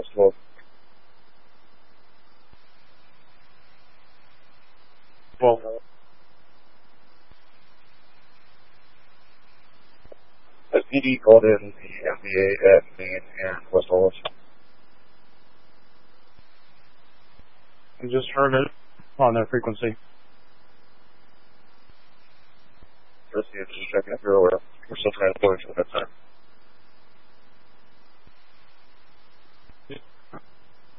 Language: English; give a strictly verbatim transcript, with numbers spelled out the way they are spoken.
twelve. twelve. S P D called in the M B A at Main and West Orange. I just heard it on their frequency. Just checking if you're aware. We're still trying to push at that time.